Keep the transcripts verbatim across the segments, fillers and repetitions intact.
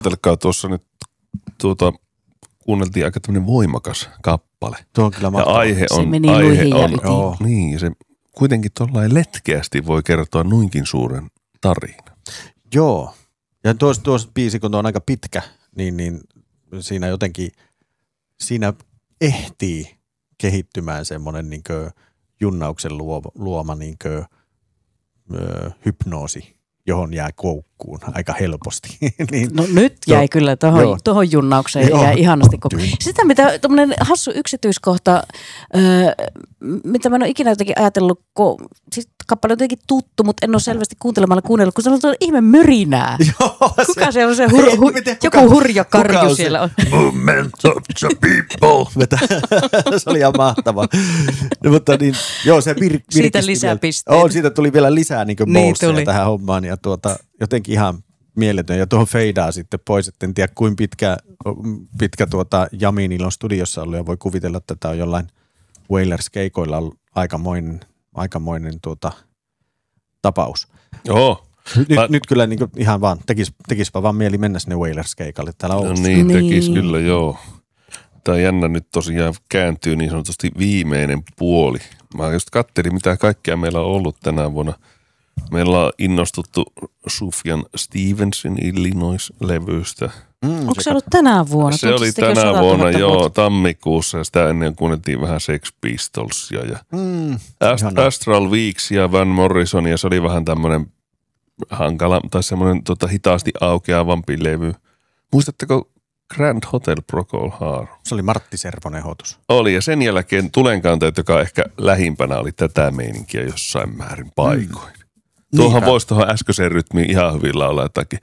Ajatelkaa tuossa nyt tuota, kuunneltiin aika tämmöinen voimakas kappale. Tuo on kyllä mahtavaa. Ja aihe on, se meni aihe on, on niin, se kuitenkin tuollain letkeästi voi kertoa noinkin suuren tarinan. Joo. Ja tuossa tuos biisi, kun on aika pitkä, niin, niin siinä jotenkin, siinä ehtii kehittymään semmoinen niin kuin junnauksen luoma, luoma niin kuin, ö, hypnoosi, johon jää koukkuun aika helposti. niin, no nyt jäi to, kyllä tuohon, tuohon junnaukseen joo. jäi ihanasti koukkuun. Sitä, mitä tuommoinen hassu yksityiskohta, öö, mitä mä en ole ikinä jotenkin ajatellut, kun siis kappale on jotenkin tuttu, mutta en ole selvästi kuuntelemalla kuunnellut, kun se on tuolla ihme mörinää. Joo, kuka se, siellä on se hur, hu, tiedä, joku kuka, hurja karju on siellä on? Movement of the people. Se oli ihan mahtavaa. No, mutta niin, joo, se vir, siitä lisää pisteitä. Oh, siitä tuli vielä lisää niin kuin niin tähän hommaan ja tuota, jotenkin ihan mieletön. Ja tuohon feidaa sitten pois, että en tiedä kuinka pitkä, pitkä tuota jami niillä on studiossa ollut ja voi kuvitella, että tämä on jollain Wailers-keikoilla ollut aikamoinen, aikamoinen tuota, tapaus. Joo. Nyt, Mä... nyt kyllä niin kuin ihan vaan, tekis, tekispä vaan mieli mennä sinne Wailers-keikalle täällä Oulussa. No niin, tekis niin. Kyllä joo. Tämä jännä nyt tosiaan kääntyy niin sanotusti viimeinen puoli. Mä just katselin, mitä kaikkea meillä on ollut tänä vuonna. Meillä on innostuttu Sufjan Stevensin Illinois-levystä. Mm, Onko se ollut tänä vuonna? Se oli tänä vuonna, joo, tammikuussa ja sitä ennen kuunneltiin vähän Sex Pistolsia ja mm, Ast- Astral Weeks ja Van Morrisonia. Se oli vähän tämmöinen hankala tai semmoinen tota, hitaasti aukeavampi levy. Muistatteko Grand Hotel Procol Harum? Se oli Martti Servonen hotus. Oli ja sen jälkeen Tulenkantajat, joka ehkä lähimpänä oli tätä meininkiä jossain määrin paikoin. Mm. Tuohon voisi tuohon äskeiseen rytmiin ihan hyvin laulaa jotakin.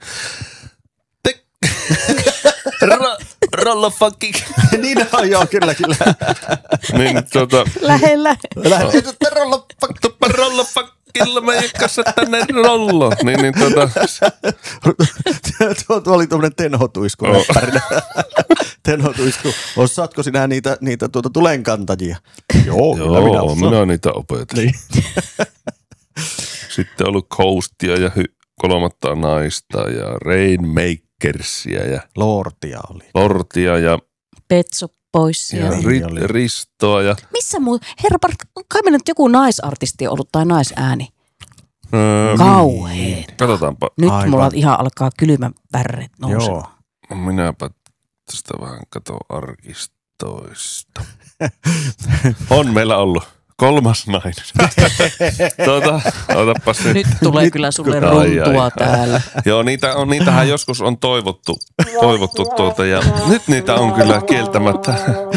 Rolla fucking. Niin on, joo, kyllä, kyllä. niin, tuota. Lähellä. Lähellä. Rolla fucking. Rolla fuckilla meidän kanssa tänne rollo. Niin, niin tuota. tuo, tuo oli tuommoinen tenhotuisku. Oh. tenhotuisku. Osaatko sinä niitä, niitä tuota tulenkantajia? Joo, joo minä, minä, minä niitä opetan. Niin. Sitten on ollut Coastia ja hy- kolmatta naista ja Rainmakersia ja Lordia oli. Lordia ja Petso pois ja ri- Ristoa ja missä muu? Herra Park, kai meillä nyt joku naisartisti on ollut tai naisääni. Öö, Kauheet. Katsotaanpa. Nyt Aivan. Mulla ihan alkaa kylmä värret nousemaan. Joo. Minäpä tästä vähän katon arkistoista. On meillä ollut. Kolmas nainen. tuota, otapas nyt. Nyt tulee kyllä sulle runtua ai, täällä. Joo, niitä on, niitähän joskus on toivottu, toivottu tuota, ja nyt niitä on kyllä kieltämättä.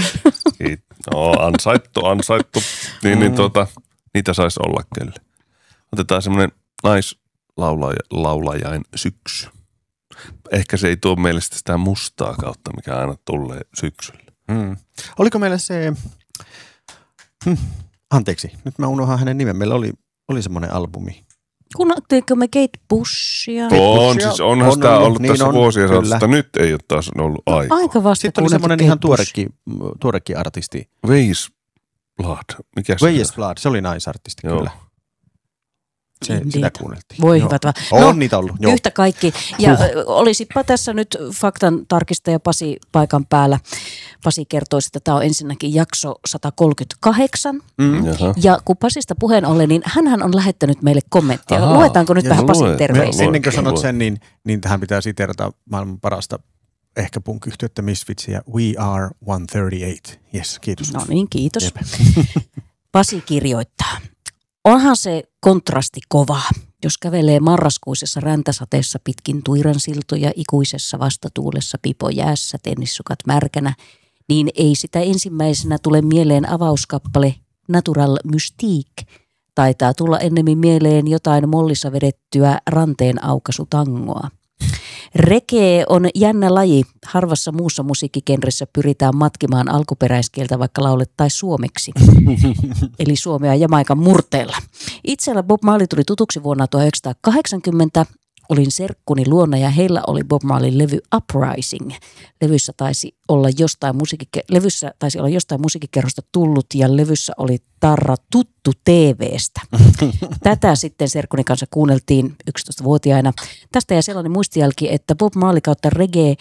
No, ansaittu, ansaittu. Niin, niin tuota, niitä saisi olla kyllä. Otetaan semmoinen naislaulajain syksy. Ehkä se ei tuo meille sitä mustaa kautta, mikä aina tulee syksyllä. Hmm. Oliko meillä se... Hmm. Anteeksi, nyt mä unohan hänen nimen. Meillä oli, oli semmoinen albumi. Kuunneltiinko me Kate Bushia? On, siis onhan on, sitä ollut, ollut niin tässä on, vuosia saatosta. Nyt ei ole taas ollut aikaa. Aika vasta. Sitten oli semmoinen ihan tuorekin, tuorekin artisti. Weisblad. Mikä se Weisblad, se oli naisartisti joo. Kyllä. Se, sitä kuunneltiin. Voi joo. Hyvät vaan. No, on niitä ollut. Joo. Yhtä kaikki. Ja huh. Olisipa tässä nyt faktan tarkistaja Pasi paikan päällä. Pasi kertoisi, että tämä on ensinnäkin jakso sata kolmekymmentäkahdeksan. Mm. Ja kun Pasista puheen ollen, niin hänhän on lähettänyt meille kommenttia. Aha. Luetaanko nyt ja vähän Pasin terveisiä? Ennen kuin sanot sen, niin, niin tähän pitää siteerata maailman parasta ehkä punk-yhtiötä Misfitsiä. We are one thirty-eight. Yes, kiitos. No niin, kiitos. Pasi kirjoittaa. Onhan se kontrasti kova, jos kävelee marraskuisessa räntäsateessa pitkin tuiransiltoja ikuisessa vastatuulessa pipo jäässä, tennissukat märkänä, niin ei sitä ensimmäisenä tule mieleen avauskappale Natural Mystique. Taitaa tulla ennemmin mieleen jotain mollissa vedettyä ranteen aukaisutangoa. Reggae on jännä laji. Harvassa muussa musiikkikenressä pyritään matkimaan alkuperäiskieltä vaikka laulettaisiin suomeksi. Eli suomea Jamaikan murteella. Itsellä Bob Marley tuli tutuksi vuonna tuhatyhdeksänsataakahdeksankymmentä. olin serkkuni luona ja heillä oli Bob Marleyn levy Uprising. Levyssä taisi olla jostain, musiikkike- levyssä taisi olla jostain musiikkikerrosta tullut ja levyssä oli tarra tuttu T V:stä. Tätä sitten serkkuni kanssa kuunneltiin yksitoistavuotiaina. Tästä jäi sellainen muistijälki, että Bob Marley kautta reggae